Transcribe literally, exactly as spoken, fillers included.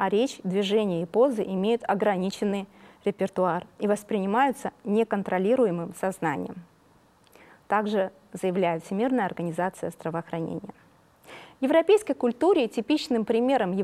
а речь, движения и позы имеют ограниченный репертуар и воспринимаются неконтролируемым сознанием. Также заявляет Всемирная организация здравоохранения. В европейской культуре типичным примером